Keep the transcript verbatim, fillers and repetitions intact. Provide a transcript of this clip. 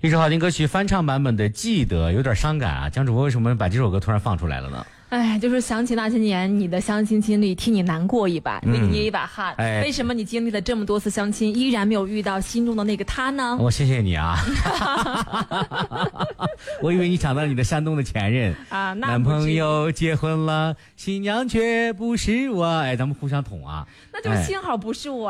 一首好听歌曲翻唱版本的《记得》，有点伤感啊。江主播为什么把这首歌突然放出来了呢？ 哎，就是想起那些年你的相亲经历，替你难过一把，为你捏一把汗。 哎为什么你经历了这么多次相亲，依然没有遇到心中的那个他呢？ 我谢谢你啊。我以为你抢到了你的山东的前任啊，那男朋友结婚了，新娘却不是我。哎，咱们互相捅啊。 那就是幸好不是我。